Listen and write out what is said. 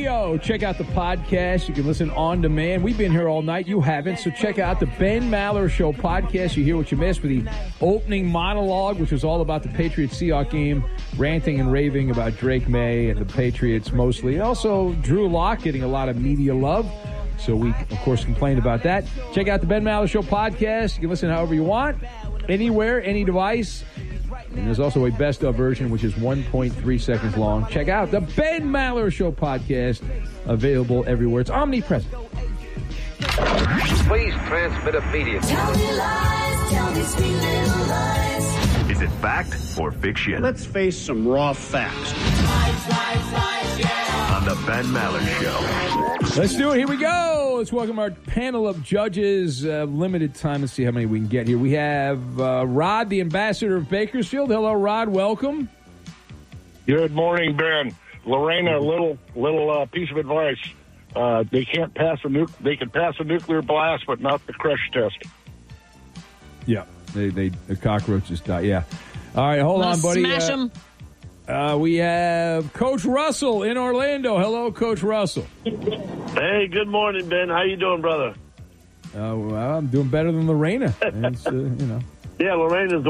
radio. Check out the podcast. You can listen on demand. We've been here all night. You haven't. So check out the Ben Maller Show podcast. You hear what you missed with the opening monologue, which was all about the Patriots-Seahawks game, ranting and raving about Drake May and the Patriots mostly. Also, Drew Lock getting a lot of media love. So we, of course, complained about that. Check out the Ben Maller Show podcast. You can listen however you want, anywhere, any device. And there's also a best-of version, which is 1.3 seconds long. Check out the Ben Maller Show podcast, available everywhere. It's omnipresent. Please transmit immediately. Tell me lies, tell me sweet little lies. Is it fact or fiction? Let's face some raw facts. Lies, lies, lies, yeah. On the Ben Maller Show. Let's do it. Here we go. Let's welcome our panel of judges. Limited time. Let's see how many we can get here. We have Rod, the ambassador of Bakersfield. Hello, Rod. Welcome. Good morning, Ben. Lorena, a little piece of advice. They can't pass they can pass a nuclear blast, but not the crush test. Yeah, the cockroaches die. Yeah. All right, hold on, buddy. Smash them. We have Coach Russell in Orlando. Hello, Coach Russell. Hey, good morning, Ben. How you doing, brother? Well, I'm doing better than Lorena. It's, you know. Yeah, Lorena's the